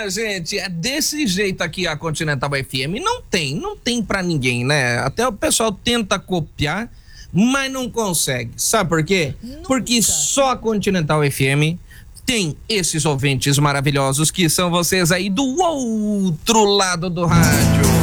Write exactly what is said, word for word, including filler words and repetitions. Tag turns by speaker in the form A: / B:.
A: minha gente, é desse jeito aqui a Continental F M. Não tem, não tem pra ninguém, né? Até o pessoal tenta copiar, mas não consegue. Sabe por quê?
B: Nunca.
A: Porque só a Continental F M tem esses ouvintes maravilhosos que são vocês aí do outro lado do rádio.